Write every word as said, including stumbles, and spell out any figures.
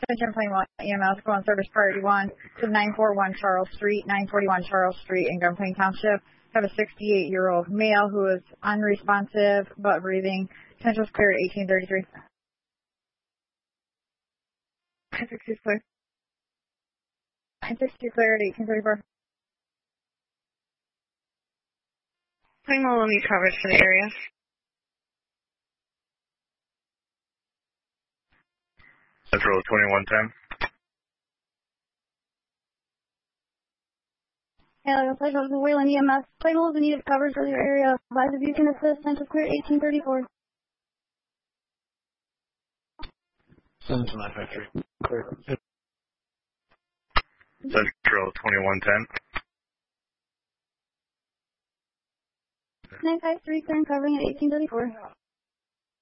Attention Plane one E M S, go on service priority one to nine forty-one Charles Street, nine forty-one Charles Street in Gunplain Township. Have a sixty-eight-year-old male who is unresponsive but breathing. Potential is clear at eighteen thirty-three. nine sixty is clear. nine sixty is clear at eighteen thirty-four. Plane will need coverage for the area. Central twenty-one ten. Hello, Plane Hold Wayland E M S. Plane Hold in need of coverage for the area. Advise if you can assist. Central clear eighteen thirty-four. Central nine five three. Clear. Central twenty-one ten. nine five three, clear and covering at eighteen thirty-four.